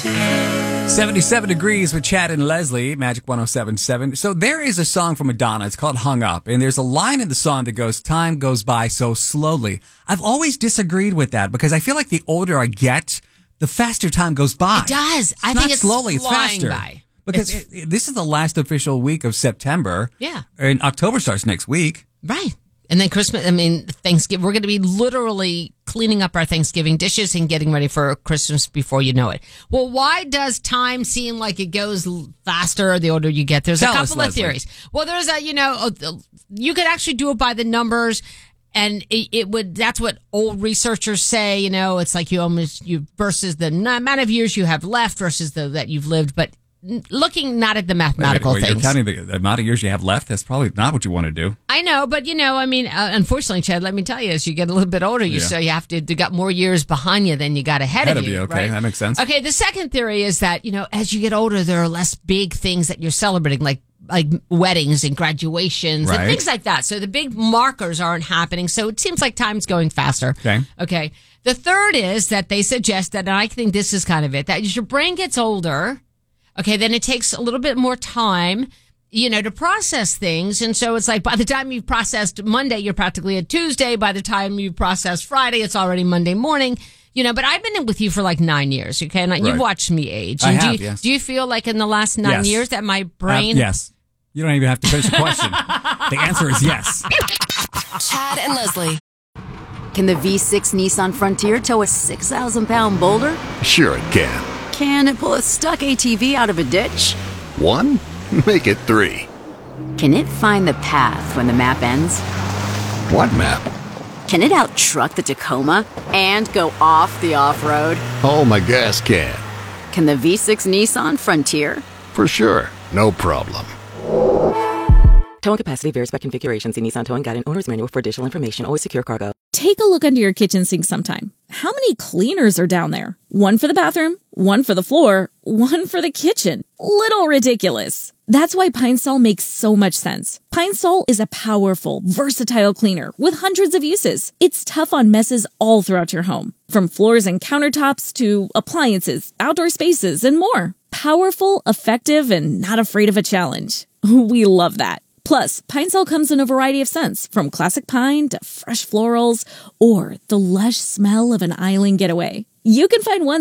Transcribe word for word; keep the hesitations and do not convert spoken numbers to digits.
seventy-seven degrees with Chad and Leslie, Magic one oh seven point seven. So there is a song from Madonna. It's called Hung Up. And there's a line in the song that goes, time goes by so slowly. I've always disagreed with that because I feel like the older I get, the faster time goes by. It does. It's I not think it's slowly, it's flying faster. by. Because it, it, this is the last official week of September. Yeah. And October starts next week. Right. And then Christmas, I mean, Thanksgiving, we're going to be literally cleaning up our Thanksgiving dishes and getting ready for Christmas before you know it. Well, why does time seem like it goes faster the older you get? There's Tell a us, couple of Leslie. theories. Well, there's a, you know, you could actually do it by the numbers. And it, it would, that's what old researchers say, you know, it's like you almost, you versus the amount of years you have left versus the, that you've lived. But looking not at the mathematical Wait, wait, things. You're counting the, the amount of years you have left? That's probably not what you want to do. I know, but you know, I mean, uh, unfortunately, Chad, let me tell you, as you get a little bit older, you Yeah. so you have to, you got more years behind you than you got ahead, Ahead of of you. you, okay, right? that makes sense. Okay, the second theory is that, you know, as you get older, there are less big things that you're celebrating, like like weddings and graduations Right. and things like that. So the big markers aren't happening. So it seems like time's going faster. Okay. Okay. The third is that they suggest that, and I think this is kind of it, that as your brain gets older, okay, then it takes a little bit more time, you know, to process things. And so it's like by the time you've processed Monday, you're practically at Tuesday. By the time you've processed Friday, it's already Monday morning. You know, but I've been in with you for like nine years, okay? And you've Right. watched me age. I And have, do you, yes. Do you feel like in the last nine Yes. years that my Uh, brain... yes. You don't even have to finish the question. The answer is yes. Chad and Leslie. Can the V six Nissan Frontier tow a six thousand pound boulder? Sure it can. Can it pull a stuck A T V out of a ditch? One? Make it three. Can it find the path when the map ends? What map? Can it out-truck the Tacoma and go off the off-road? Oh, my gas can. Can the V six Nissan Frontier? For sure. No problem. Towing capacity varies by configuration. See Nissan Towing Guide and Owner's Manual for additional information. Always secure cargo. Take a look under your kitchen sink sometime. How many cleaners are down there? One for the bathroom, one for the floor, one for the kitchen. Little ridiculous. That's why Pine Sol makes so much sense. Pine Sol is a powerful, versatile cleaner with hundreds of uses. It's tough on messes all throughout your home, from floors and countertops to appliances, outdoor spaces, and more. Powerful, effective, and not afraid of a challenge. We love that. Plus, Pine Sol comes in a variety of scents, from classic pine to fresh florals or the lush smell of an island getaway. You can find one